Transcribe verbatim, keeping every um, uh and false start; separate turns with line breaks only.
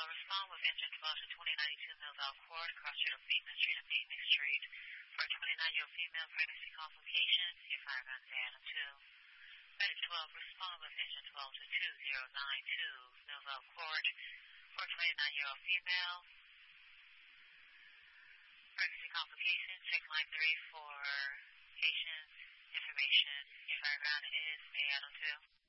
twelve, respond with engine twelve to twenty ninety-two Millvale Court, cross street of Beekman Street and Beekman Street for a twenty-nine-year-old female pregnancy complication. Your fire gun is Adam two. Medic twelve, respond with engine twelve to two zero nine two Millvale Court for a twenty-nine-year-old female pregnancy complication. Check line three for patient's information. Your fire gun is Adam two.